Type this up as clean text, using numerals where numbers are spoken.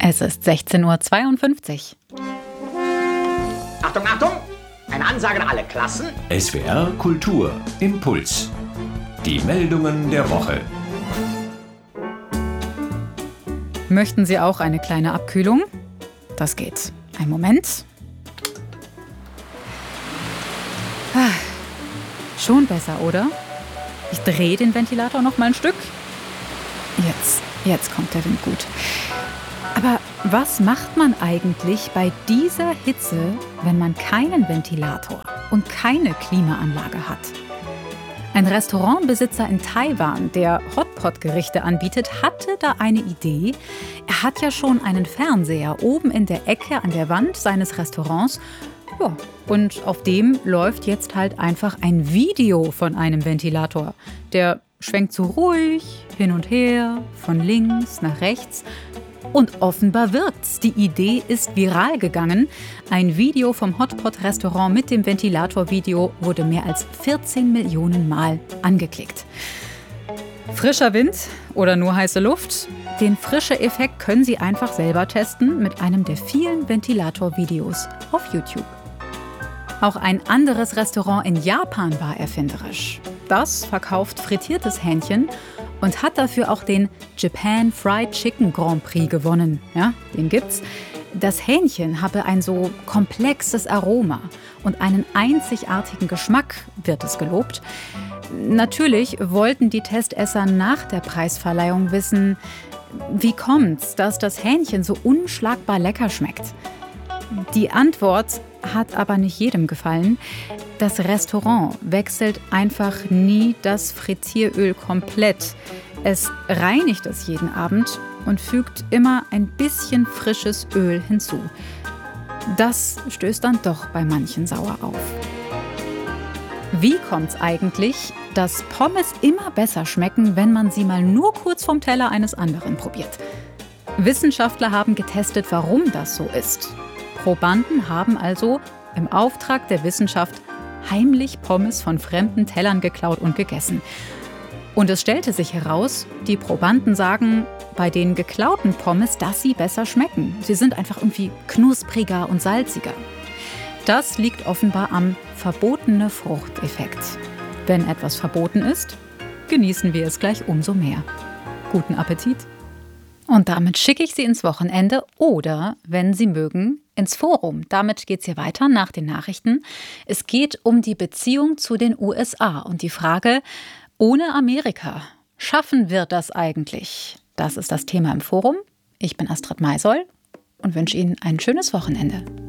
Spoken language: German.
Es ist 16:52 Uhr. Achtung, Achtung! Eine Ansage an alle Klassen. SWR Kultur Impuls. Die Meldungen der Woche. Möchten Sie auch eine kleine Abkühlung? Das geht. Einen Moment. Schon besser, oder? Ich drehe den Ventilator noch mal ein Stück. Jetzt kommt der Wind gut. Aber was macht man eigentlich bei dieser Hitze, wenn man keinen Ventilator und keine Klimaanlage hat? Ein Restaurantbesitzer in Taiwan, der Hotpot-Gerichte anbietet, hatte da eine Idee. Er hat ja schon einen Fernseher oben in der Ecke an der Wand seines Restaurants. Ja, und auf dem läuft jetzt halt einfach ein Video von einem Ventilator. Der schwenkt so ruhig hin und her, von links nach rechts. Und offenbar wirkt's. Die Idee ist viral gegangen. Ein Video vom Hotpot-Restaurant mit dem Ventilator-Video wurde mehr als 14 Millionen Mal angeklickt. Frischer Wind oder nur heiße Luft? Den Frische-Effekt können Sie einfach selber testen mit einem der vielen Ventilator-Videos auf YouTube. Auch ein anderes Restaurant in Japan war erfinderisch. Das verkauft frittiertes Hähnchen und hat dafür auch den Japan Fried Chicken Grand Prix gewonnen. Ja, den gibt's. Das Hähnchen habe ein so komplexes Aroma und einen einzigartigen Geschmack, wird es gelobt. Natürlich wollten die Testesser nach der Preisverleihung wissen, wie kommt's, dass das Hähnchen so unschlagbar lecker schmeckt. Die Antwort hat aber nicht jedem gefallen. Das Restaurant wechselt einfach nie das Frittieröl komplett. Es reinigt es jeden Abend und fügt immer ein bisschen frisches Öl hinzu. Das stößt dann doch bei manchen sauer auf. Wie kommt's eigentlich, dass Pommes immer besser schmecken, wenn man sie mal nur kurz vom Teller eines anderen probiert? Wissenschaftler haben getestet, warum das so ist. Probanden haben also im Auftrag der Wissenschaft heimlich Pommes von fremden Tellern geklaut und gegessen. Und es stellte sich heraus, die Probanden sagen bei den geklauten Pommes, dass sie besser schmecken. Sie sind einfach irgendwie knuspriger und salziger. Das liegt offenbar am verbotene Frucht-Effekt. Wenn etwas verboten ist, genießen wir es gleich umso mehr. Guten Appetit! Und damit schicke ich Sie ins Wochenende oder, wenn Sie mögen, ins Forum. Damit geht es hier weiter nach den Nachrichten. Es geht um die Beziehung zu den USA und die Frage, ohne Amerika, schaffen wir das eigentlich? Das ist das Thema im Forum. Ich bin Astrid Maisoll und wünsche Ihnen ein schönes Wochenende.